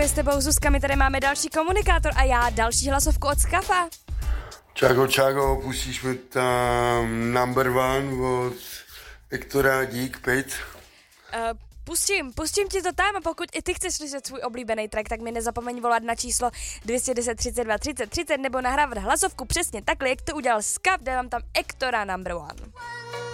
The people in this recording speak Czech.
S tebou, Zuzka, my tady máme další komunikátor a já další hlasovku od Skafa. Čago, pustíš mi tam number one od Ektora, dík, pejt. Pustím ti to tam a pokud i ty chceš slyšet svůj oblíbený track, tak mi nezapomeň volat na číslo 210 32 30 30 nebo nahrávat hlasovku přesně takhle, jak to udělal Skaf, dávám tam Ektora number one.